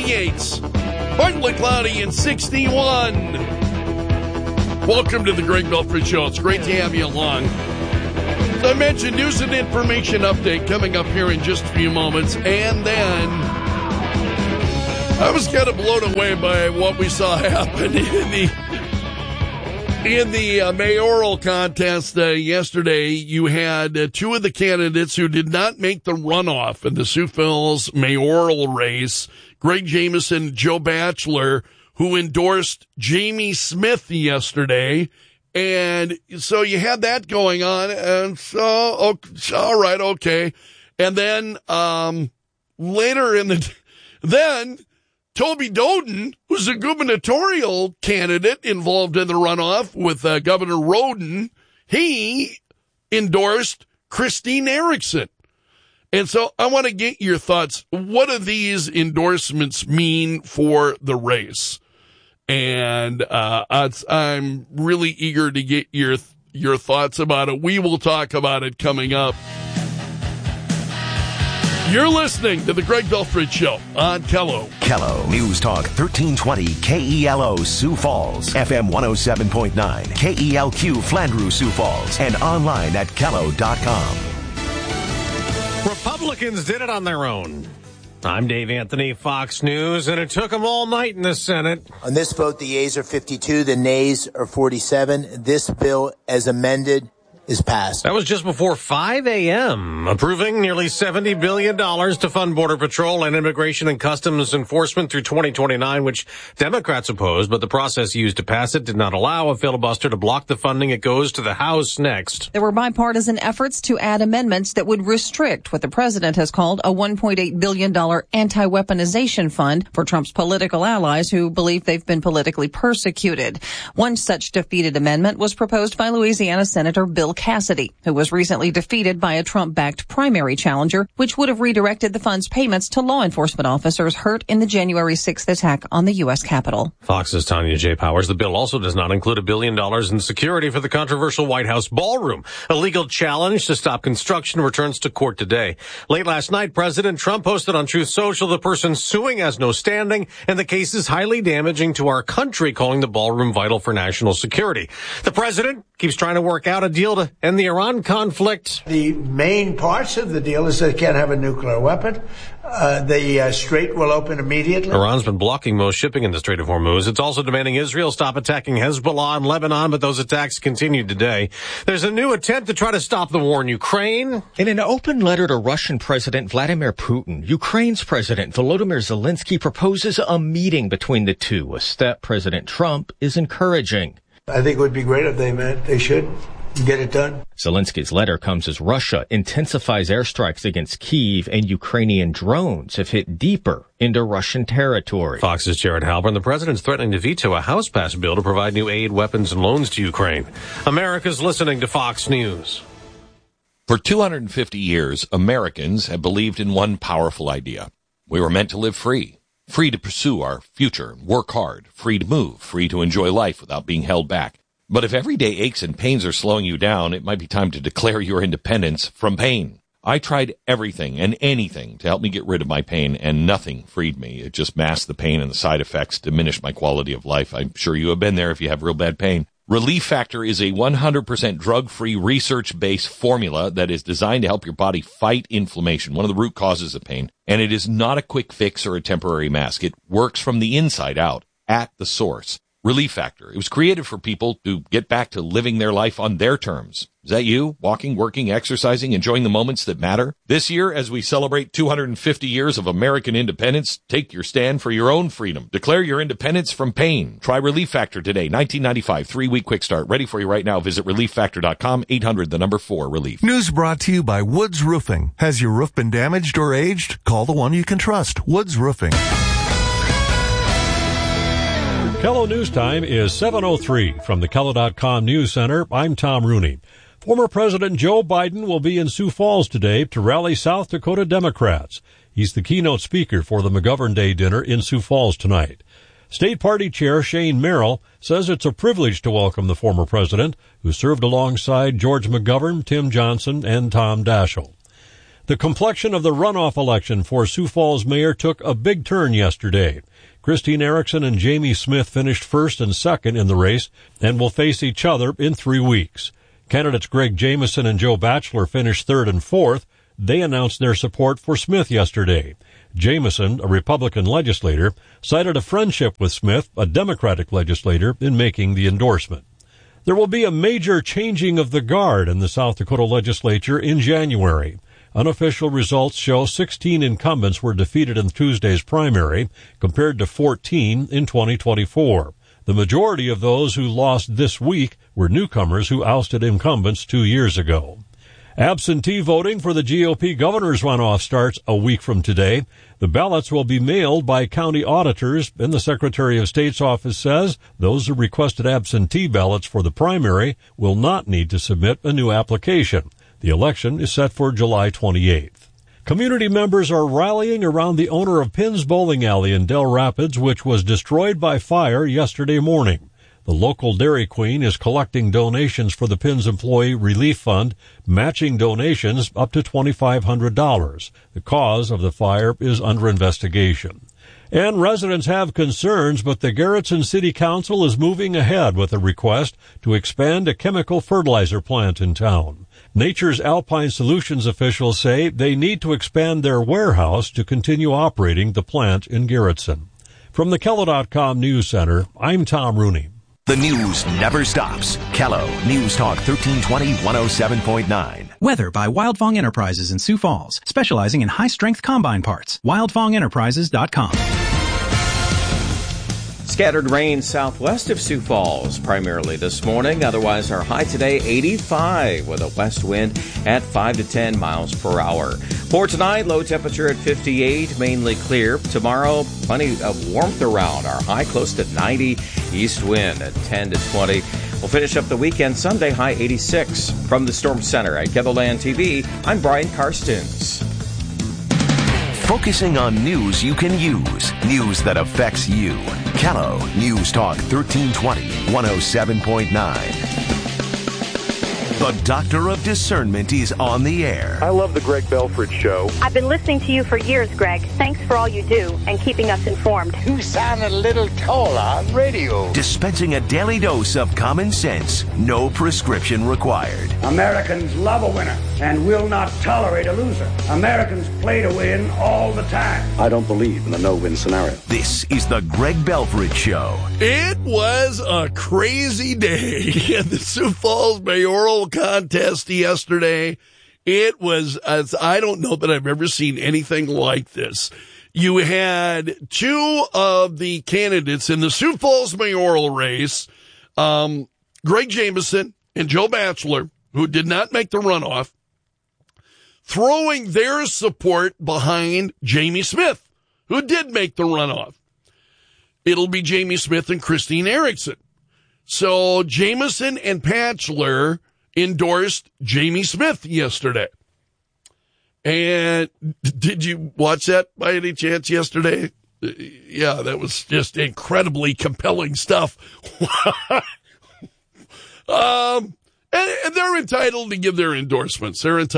58. Partly cloudy and 61. Welcome to the Greg Belford Show. It's great to have you along. As I mentioned, news and information update coming up here in just a few moments. And then I was kind of blown away by what we saw happen in the mayoral contest yesterday. You had two of the candidates who did not make the runoff in the Sioux Falls mayoral race, Greg Jameson, Joe Batchelor, who endorsed Jamie Smith yesterday. And so you had that going on. And so, all right, okay. And then then Toby Doden, who's a gubernatorial candidate involved in the runoff with Governor Roden, he endorsed Christine Erickson. And so I want to get your thoughts. What do these endorsements mean for the race? And I'm really eager to get your thoughts about it. We will talk about it coming up. You're listening to the Greg Belford Show on KELO. KELO News Talk 1320 KELO Sioux Falls, FM 107.9, KELQ Flandreau Sioux Falls, and online at KELO.com. Republicans did it on their own. I'm Dave Anthony, Fox News, and it took them all night in the Senate. On this vote, the yeas are 52, the nays are 47. This bill, as amended, is passed. That was just before 5 a.m., approving nearly $70 billion to fund Border Patrol and Immigration and Customs Enforcement through 2029, which Democrats opposed, but the process used to pass it did not allow a filibuster to block the funding. It goes to the House next. There were bipartisan efforts to add amendments that would restrict what the president has called a $1.8 billion anti-weaponization fund for Trump's political allies who believe they've been politically persecuted. One such defeated amendment was proposed by Louisiana Senator Bill Cassidy, who was recently defeated by a Trump-backed primary challenger, which would have redirected the fund's payments to law enforcement officers hurt in the January 6th attack on the U.S. Capitol. Fox's Tanya J. Powers. The bill also does not include $1 billion in security for the controversial White House ballroom. A legal challenge to stop construction returns to court today. Late last night, President Trump posted on Truth Social the person suing has no standing, and the case is highly damaging to our country, calling the ballroom vital for national security. The president keeps trying to work out a deal to end the Iran conflict. The main parts of the deal is they can't have a nuclear weapon. The Strait will open immediately. Iran's been blocking most shipping in the Strait of Hormuz. It's also demanding Israel stop attacking Hezbollah in Lebanon, but those attacks continue today. There's a new attempt to try to stop the war in Ukraine. In an open letter to Russian President Vladimir Putin, Ukraine's President Volodymyr Zelensky proposes a meeting between the two, a step President Trump is encouraging. I think it would be great if they met. They should get it done. Zelensky's letter comes as Russia intensifies airstrikes against Kyiv, and Ukrainian drones have hit deeper into Russian territory. Fox's Jared Halpern. The president's threatening to veto a House-passed bill to provide new aid, weapons, and loans to Ukraine. America's listening to Fox News. For 250 years, Americans have believed in one powerful idea. We were meant to live free. Free to pursue our future, work hard, free to move, free to enjoy life without being held back. But if everyday aches and pains are slowing you down, it might be time to declare your independence from pain. I tried everything and anything to help me get rid of my pain, and nothing freed me. It just masked the pain, and the side effects diminished my quality of life. I'm sure you have been there if you have real bad pain. Relief Factor is a 100% drug-free, research-based formula that is designed to help your body fight inflammation, one of the root causes of pain. And it is not a quick fix or a temporary mask. It works from the inside out, at the source. Relief Factor. It was created for people to get back to living their life on their terms. Is that you? Walking, working, exercising, enjoying the moments that matter? This year, as we celebrate 250 years of American independence, take your stand for your own freedom. Declare your independence from pain. Try Relief Factor today. 1995, 3-week quick start. Ready for you right now. Visit ReliefFactor.com, 800-4-RELIEF. News brought to you by Woods Roofing. Has your roof been damaged or aged? Call the one you can trust. Woods Roofing. KELO News Time is 7:03 from the KELO.com News Center. I'm Tom Rooney. Former President Joe Biden will be in Sioux Falls today to rally South Dakota Democrats. He's the keynote speaker for the McGovern Day dinner in Sioux Falls tonight. State Party Chair Shane Merrill says it's a privilege to welcome the former president, who served alongside George McGovern, Tim Johnson, and Tom Daschle. The complexion of the runoff election for Sioux Falls mayor took a big turn yesterday. Christine Erickson and Jamie Smith finished first and second in the race and will face each other in 3 weeks. Candidates Greg Jameson and Joe Batchelor finished third and fourth. They announced their support for Smith yesterday. Jameson, a Republican legislator, cited a friendship with Smith, a Democratic legislator, in making the endorsement. There will be a major changing of the guard in the South Dakota legislature in January. Unofficial results show 16 incumbents were defeated in Tuesday's primary, compared to 14 in 2024. The majority of those who lost this week were newcomers who ousted incumbents 2 years ago. Absentee voting for the GOP governor's runoff starts a week from today. The ballots will be mailed by county auditors, and the Secretary of State's office says those who requested absentee ballots for the primary will not need to submit a new application. The election is set for July 28th. Community members are rallying around the owner of Pinn's Bowling Alley in Del Rapids, which was destroyed by fire yesterday morning. The local Dairy Queen is collecting donations for the Pinn's Employee Relief Fund, matching donations up to $2,500. The cause of the fire is under investigation. And residents have concerns, but the Garrettson City Council is moving ahead with a request to expand a chemical fertilizer plant in town. Nature's Alpine Solutions officials say they need to expand their warehouse to continue operating the plant in Garrettson. From the Kello.com News Center, I'm Tom Rooney. The news never stops. Kello News Talk 1320 107.9. Weather by Wildfong Enterprises in Sioux Falls, specializing in high-strength combine parts. WildfongEnterprises.com. Scattered rain southwest of Sioux Falls, primarily this morning. Otherwise, our high today, 85, with a west wind at 5 to 10 miles per hour. For tonight, low temperature at 58, mainly clear. Tomorrow, plenty of warmth around. Our high close to 90, east wind at 10 to 20. We'll finish up the weekend Sunday, high 86. From the Storm Center at KELOLAND TV, I'm Brian Karstens. Focusing on news you can use. News that affects you. Kello News Talk 1320 107.9. The Doctor of Discernment is on the air. I love the Greg Belford Show. I've been listening to you for years, Greg. Thanks for all you do and keeping us informed. You sound a little taller on radio. Dispensing a daily dose of common sense. No prescription required. Americans love a winner and will not tolerate a loser. Americans play to win all the time. I don't believe in a no-win scenario. This is the Greg Belford Show. It was a crazy day in the Sioux Falls mayoral contest yesterday. It was, I don't know that I've ever seen anything like this. You had two of the candidates in the Sioux Falls mayoral race, Greg Jameson and Joe Batchelor, who did not make the runoff, throwing their support behind Jamie Smith, who did make the runoff. It'll be Jamie Smith and Christine Erickson. So Jameson and Batchelor endorsed Jamie Smith yesterday. And did you watch that by any chance yesterday? Yeah, that was just incredibly compelling stuff. And they're entitled to give their endorsements. And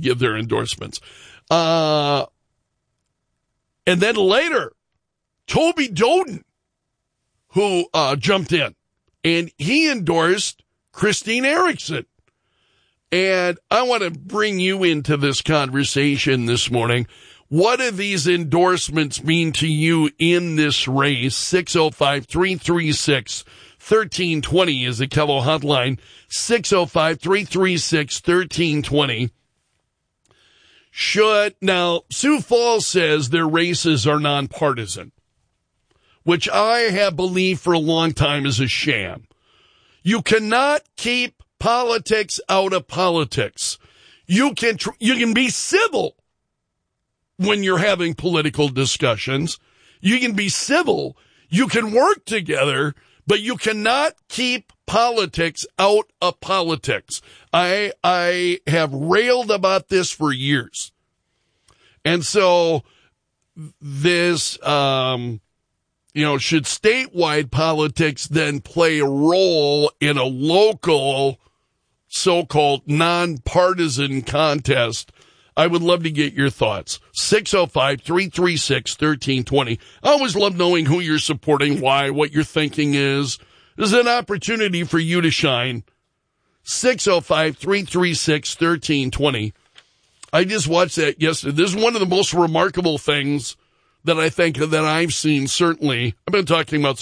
then later, Toby Doden, who jumped in, and he endorsed Christine Erickson. And I want to bring you into this conversation this morning. What do these endorsements mean to you in this race? 605-336-1320 is the Kello hotline. 605-336-1320. Now, Sioux Falls says their races are nonpartisan, which I have believed for a long time is a sham. You cannot keep politics out of politics. You can be civil when you're having political discussions. You can be civil. You can work together, but you cannot keep politics out of politics. I have railed about this for years. And so this, should statewide politics then play a role in a local so-called nonpartisan contest? I would love to get your thoughts. 605-336-1320. I always love knowing who you're supporting, why, what your thinking is. This is an opportunity for you to shine. 605-336-1320. I just watched that yesterday. This is one of the most remarkable things that I think that I've seen, certainly. I've been talking about